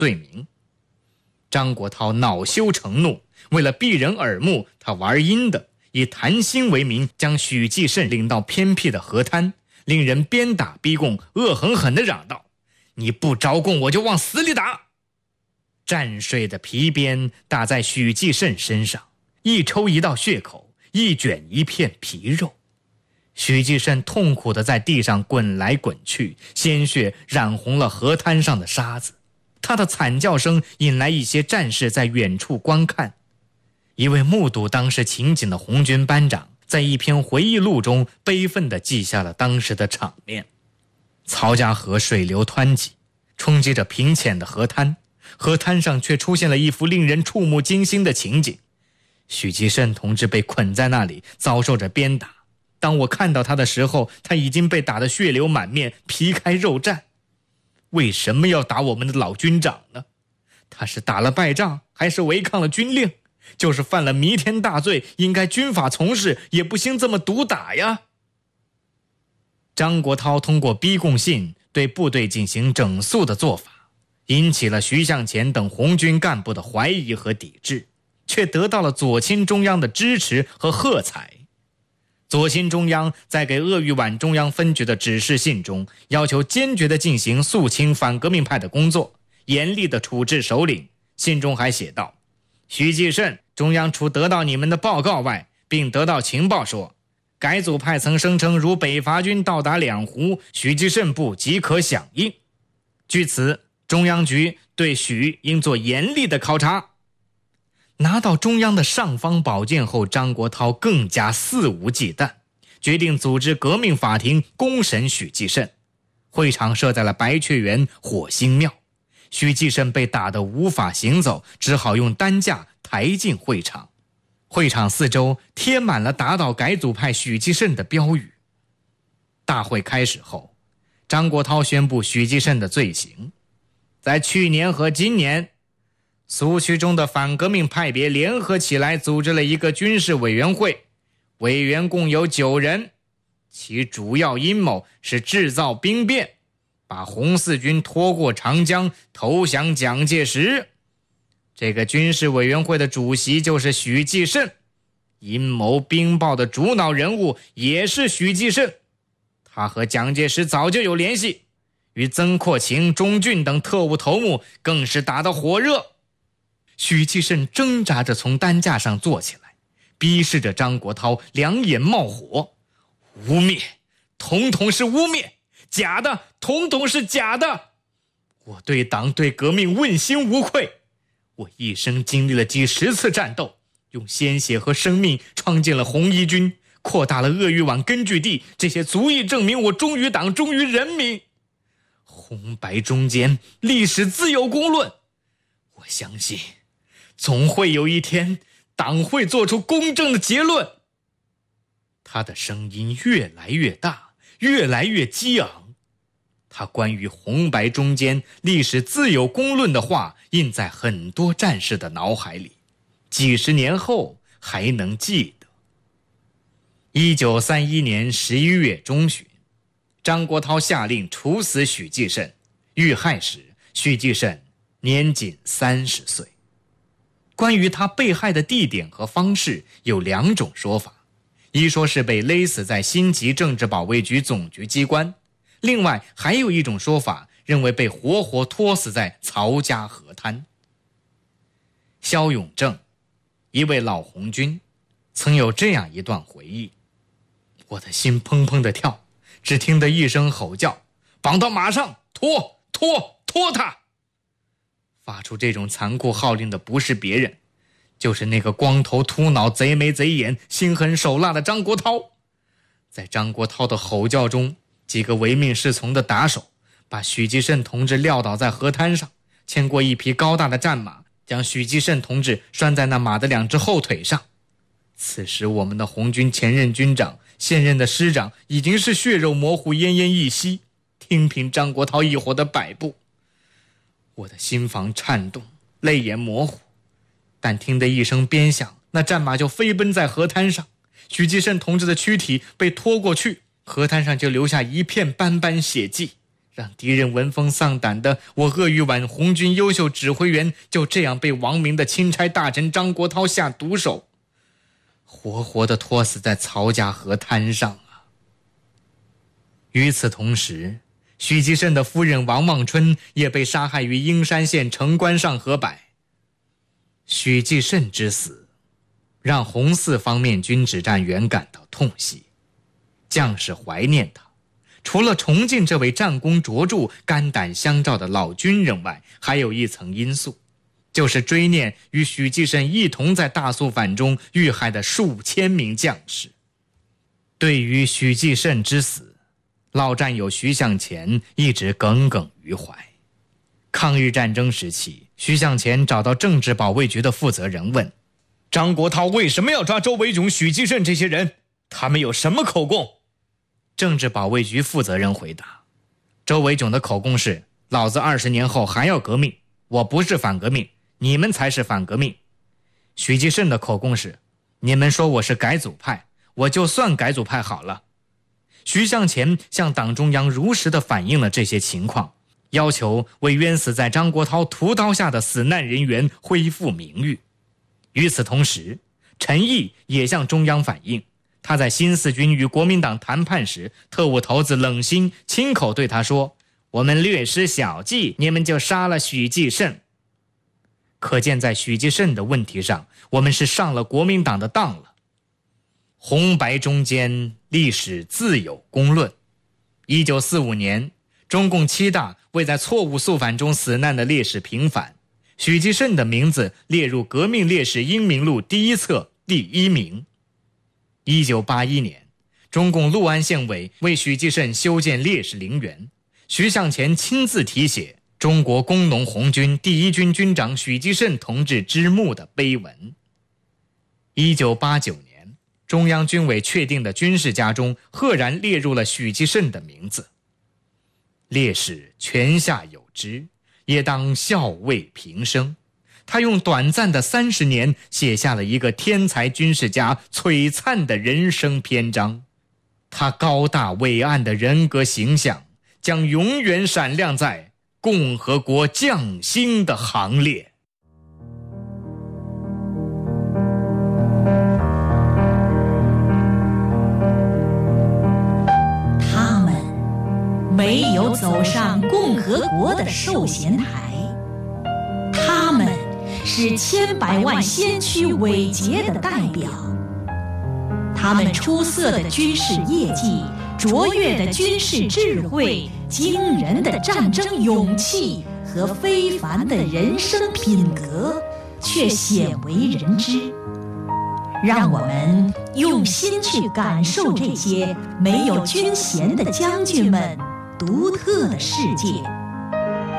罪名。张国焘恼羞成怒，为了避人耳目，他玩阴的，以谈心为名，将许继慎领到偏僻的河滩，令人鞭打逼供，恶狠狠地嚷道：你不招供，我就往死里打！战睡的皮鞭打在许继慎身上，一抽一道血口，一卷一片皮肉。许继慎痛苦地在地上滚来滚去，鲜血染红了河滩上的沙子。他的惨叫声引来一些战士在远处观看。一位目睹当时情景的红军班长在一篇回忆录中悲愤地记下了当时的场面。曹家河水流湍急，冲击着平浅的河滩，河滩上却出现了一幅令人触目惊心的情景。许继慎同志被捆在那里，遭受着鞭打。当我看到他的时候，他已经被打得血流满面，皮开肉绽。为什么要打我们的老军长呢？他是打了败仗，还是违抗了军令？就是犯了弥天大罪，应该军法从事，也不兴这么毒打呀。张国焘通过逼供信对部队进行整肃的做法，引起了徐向前等红军干部的怀疑和抵制，却得到了左倾中央的支持和喝彩。左倾中央在给鄂豫皖中央分局的指示信中，要求坚决地进行肃清反革命派的工作，严厉地处置首领。信中还写道：徐继慎，中央除得到你们的报告外，并得到情报说，改组派曾声称如北伐军到达两湖，徐继慎部即可响应。据此，中央局对许应做严厉的考察。拿到中央的尚方宝剑后，张国焘更加肆无忌惮，决定组织革命法庭公审许继慎。会场设在了白雀园火星庙，许继慎被打得无法行走，只好用担架抬进会场。会场四周贴满了打倒改组派许继慎的标语。大会开始后，张国焘宣布许继慎的罪行。在去年和今年，苏区中的反革命派别联合起来组织了一个军事委员会，委员共有9人，其主要阴谋是制造兵变，把红四军拖过长江，投降蒋介石。这个军事委员会的主席就是许继慎，阴谋兵报的主脑人物也是许继慎。他和蒋介石早就有联系，与曾扩情、钟俊等特务头目更是打得火热。许继慎挣扎着从担架上坐起来，逼视着张国焘，两眼冒火：污蔑，统统是污蔑，假的，统统是假的。我对党对革命问心无愧，我一生经历了几10次战斗，用鲜血和生命创建了红一军，扩大了鄂豫皖根据地，这些足以证明我忠于党，忠于人民。红白中间，历史自有公论。我相信总会有一天，党会做出公正的结论。他的声音越来越大，越来越激昂。他关于红白中间历史自有公论的话印在很多战士的脑海里，几十年后还能记得。1931年11月中旬，张国焘下令处死许继慎，遇害时许继慎年仅30岁。关于他被害的地点和方式有2种说法，一说是被勒死在新集政治保卫局总局机关，另外还有一种说法认为被活活拖死在曹家河滩。肖永正，一位老红军，曾有这样一段回忆：我的心砰砰地跳，只听得一声吼叫，绑到马上，拖他！发出这种残酷号令的不是别人，就是那个光头秃脑、贼眉贼眼、心狠手辣的张国焘。在张国焘的吼叫中，几个唯命是从的打手把许继慎同志撂倒在河滩上，牵过一匹高大的战马，将许继慎同志拴在那马的2只后腿上。此时我们的红军前任军长、现任的师长已经是血肉模糊、奄奄一息，听凭张国焘一伙的摆布，我的心房颤动，泪眼模糊。但听得一声鞭响，那战马就飞奔在河滩上，许继慎同志的躯体被拖过去，河滩上就留下一片斑斑血迹， 让敌人闻风丧胆的我鄂豫皖红军优秀指挥员就这样被亡明的钦差大臣张国焘下毒手，活活地拖死在曹家河滩上啊！与此同时，许继慎的夫人王望春也被杀害于英山县城关上河柏。许继慎之死让红四方面军指战员感到痛惜，将士怀念他，除了崇敬这位战功卓著、肝胆相照的老军人外，还有一层因素，就是追念与许继慎一同在大肃反中遇害的数千名将士。对于许继慎之死，老战友徐向前一直耿耿于怀。抗日战争时期，徐向前找到政治保卫局的负责人问：张国焘为什么要抓周维炯、许继慎这些人？他们有什么口供？政治保卫局负责人回答：周维炯的口供是，老子20年后还要革命，我不是反革命，你们才是反革命。许继慎的口供是，你们说我是改组派，我就算改组派好了。徐向前向党中央如实地反映了这些情况，要求为冤死在张国焘屠刀下的死难人员恢复名誉。与此同时，陈毅也向中央反映，他在新四军与国民党谈判时，特务头子冷心亲口对他说：我们略施小计，你们就杀了许继慎。可见在许继慎的问题上，我们是上了国民党的当了。红白中间，历史自有公论。1945年，中共7大为在错误肃反中死难的烈士平反，许继慎的名字列入革命烈士英名录第1册第1名。1981年，中共六安县委为许继慎修建烈士陵园，徐向前亲自题写中国工农红军第1军军长许继慎同志之墓的碑文。1989年，中央军委确定的军事家中赫然列入了许继慎的名字。烈士泉下有知，也当校尉平生。他用短暂的30年写下了一个天才军事家璀璨的人生篇章。他高大伟岸的人格形象将永远闪亮在共和国将星的行列。 他们没有走上共和国的寿衔台，他们是千百万先驱伟杰的代表，他们出色的军事业绩、卓越的军事智慧、惊人的战争勇气和非凡的人生品格却鲜为人知。让我们用心去感受这些没有军衔的将军们独特的世界。